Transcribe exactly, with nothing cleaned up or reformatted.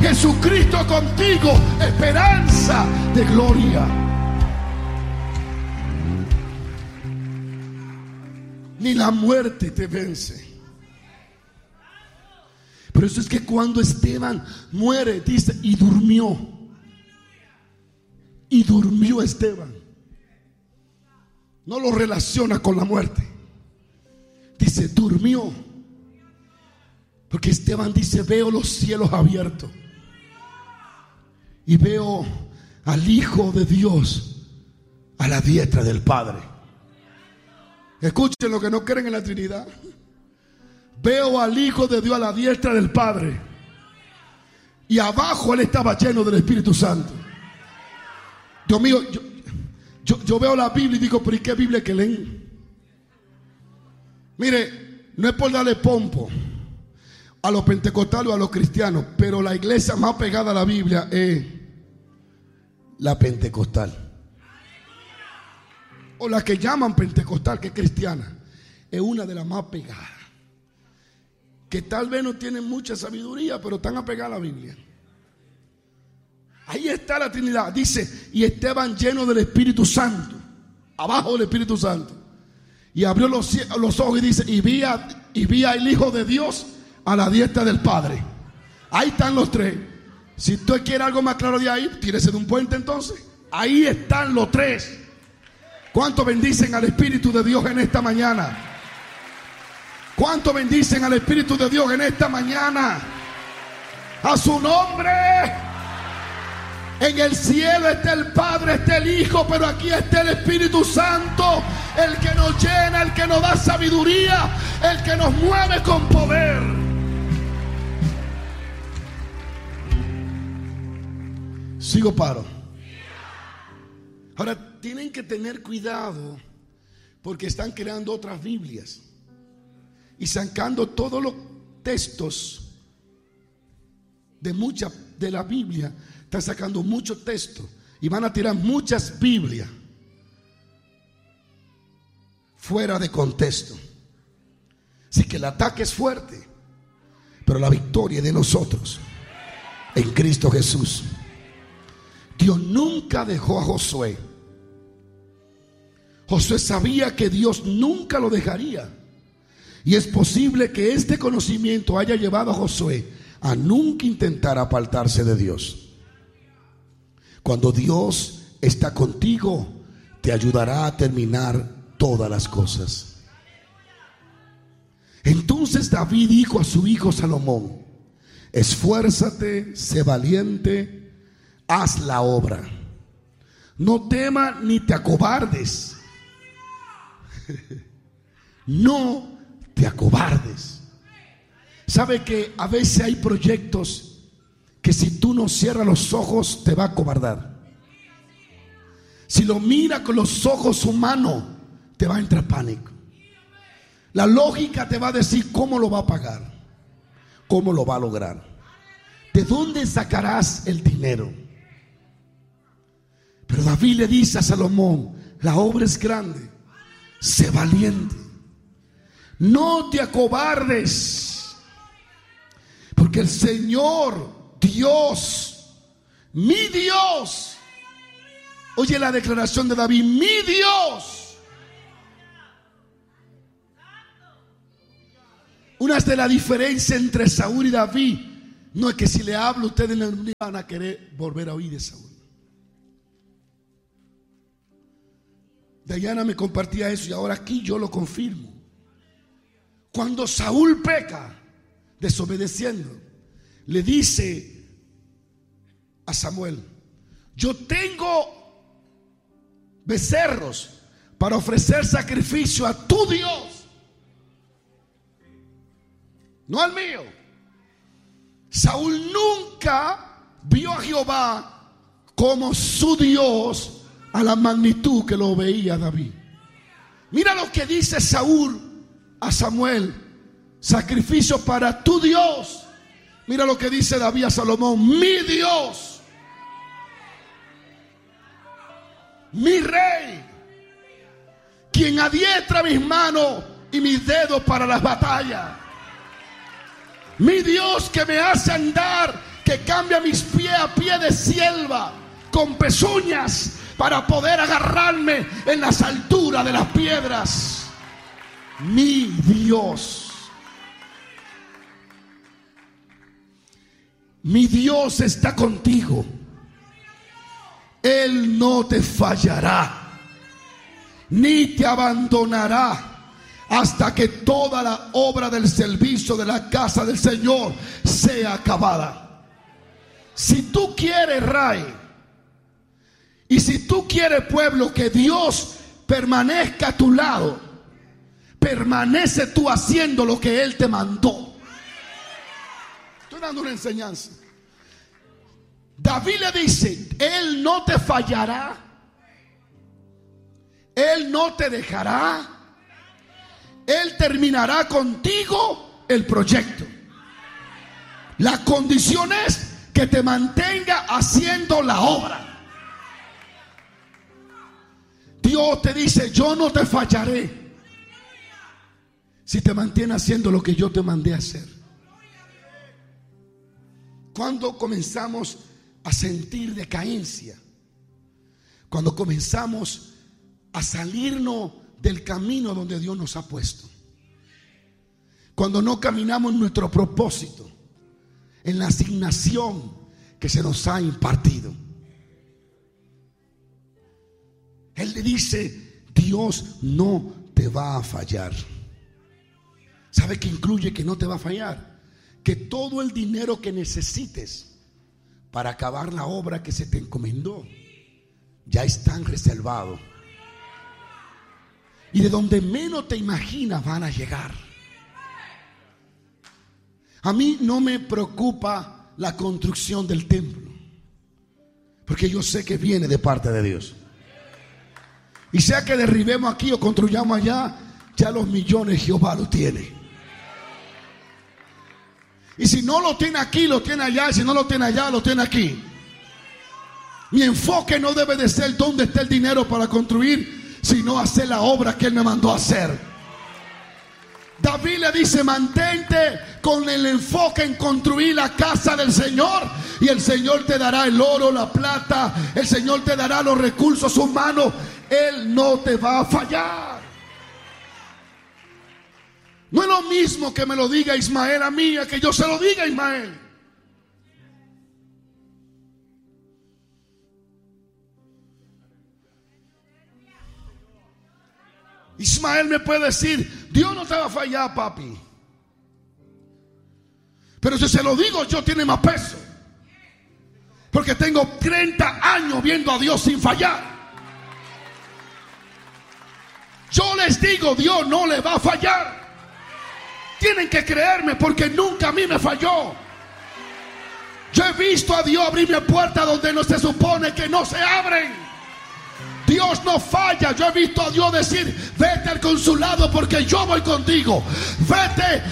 Jesucristo contigo, esperanza de gloria. Ni la muerte te vence. Por eso es que cuando Esteban muere, dice, y durmió. Y durmió Esteban. No lo relaciona con la muerte. Dice, durmió. Porque Esteban dice, veo los cielos abiertos. Y veo al Hijo de Dios a la diestra del Padre. Escuchen lo que no creen en la Trinidad. Veo al Hijo de Dios a la diestra del Padre. Y abajo él estaba lleno del Espíritu Santo. Dios mío, yo, yo, yo veo la Biblia y digo, pero ¿y qué Biblia que leen? Mire, no es por darle pompo a los pentecostales o a los cristianos, pero la iglesia más pegada a la Biblia es la pentecostal. O la que llaman pentecostal, que es cristiana, es una de las más pegadas. Que tal vez no tienen mucha sabiduría, pero están apegadas a la Biblia. Ahí está la Trinidad. Dice, y Esteban lleno del Espíritu Santo, abajo del Espíritu Santo, y abrió los, los ojos y dice, y vi, a, y vi al Hijo de Dios a la diestra del Padre. Ahí están los tres. Si usted quiere algo más claro de ahí, tírese de un puente entonces. Ahí están los tres. ¿Cuánto bendicen al Espíritu de Dios en esta mañana? ¿Cuánto bendicen al Espíritu de Dios en esta mañana? A su nombre. En el cielo está el Padre, está el Hijo, pero aquí está el Espíritu Santo, el que nos llena, el que nos da sabiduría, el que nos mueve con poder. Sigo paro. Ahora tienen que tener cuidado porque están creando otras Biblias y sacando todos los textos de mucha de la Biblia. Están sacando muchos textos y van a tirar muchas Biblias fuera de contexto. Así que el ataque es fuerte, pero la victoria es de nosotros en Cristo Jesús. Dios nunca dejó a Josué. Josué sabía que Dios nunca lo dejaría. Y es posible que este conocimiento haya llevado a Josué a nunca intentar apartarse de Dios. Cuando Dios está contigo, te ayudará a terminar todas las cosas. Entonces David dijo a su hijo Salomón: esfuérzate, sé valiente, haz la obra. No temas ni te acobardes. No te acobardes. ¿Sabe que a veces hay proyectos que si tú no cierras los ojos te va a acobardar? Si lo miras con los ojos humanos te va a entrar pánico. La lógica te va a decir cómo lo va a pagar, cómo lo va a lograr, de dónde sacarás el dinero. Pero David le dice a Salomón: la obra es grande, sé valiente, no te acobardes, porque el Señor Dios, mi Dios, oye la declaración de David, mi Dios. Una de las diferencias entre Saúl y David no es que si le hablo ustedes no van a querer volver a oír de Saúl. Diana me compartía eso y ahora aquí yo lo confirmo. Cuando Saúl peca, desobedeciendo, le dice a Samuel: yo tengo becerros para ofrecer sacrificio a tu Dios, no al mío. Saúl nunca vio a Jehová como su Dios a la magnitud que lo veía David. Mira lo que dice Saúl a Samuel: sacrificio para tu Dios. Mira lo que dice David a Salomón: mi Dios, mi rey, quien adiestra mis manos y mis dedos para las batallas. Mi Dios que me hace andar que cambia mis pies a pie de sierva con pezuñas para poder agarrarme en las alturas de las piedras. Mi Dios, mi Dios está contigo. Él no te fallará, ni te abandonará hasta que toda la obra del servicio de la casa del Señor sea acabada. Si tú quieres, Ray, y si tú quieres, pueblo, que Dios permanezca a tu lado, permanece tú haciendo lo que Él te mandó. Estoy dando una enseñanza. David le dice: Él no te fallará, Él no te dejará, Él terminará contigo el proyecto. La condición es que te mantenga haciendo la obra. Dios te dice: yo no te fallaré si te mantienes haciendo lo que yo te mandé a hacer. Cuando comenzamos a sentir decadencia, cuando comenzamos a salirnos del camino donde Dios nos ha puesto, cuando no caminamos en nuestro propósito, en la asignación que se nos ha impartido, Él le dice: Dios no te va a fallar. ¿Sabe qué incluye que no te va a fallar? Que todo el dinero que necesites para acabar la obra que se te encomendó ya están reservados, y de donde menos te imaginas van a llegar. A mí no me preocupa la construcción del templo, porque yo sé que viene de parte de Dios. Y sea que derribemos aquí o construyamos allá, ya los millones Jehová lo tiene. Y si no lo tiene aquí, lo tiene allá. Y si no lo tiene allá, lo tiene aquí. Mi enfoque no debe de ser dónde está el dinero para construir, sino hacer la obra que Él me mandó a hacer. David le dice: mantente con el enfoque en construir la casa del Señor, y el Señor te dará el oro, la plata, el Señor te dará los recursos humanos. Él no te va a fallar. No es lo mismo que me lo diga Ismael a mí, a que yo se lo diga a Ismael. Ismael me puede decir: Dios no te va a fallar, papi. Pero si se lo digo yo, tiene más peso, porque tengo treinta años viendo a Dios sin fallar. Yo les digo: Dios no le va a fallar. Tienen que creerme, porque nunca a mí me falló. Yo he visto a Dios abrirme puertas donde no se supone que no se abren. Dios no falla. Yo he visto a Dios decir: vete al consulado porque yo voy contigo. Vete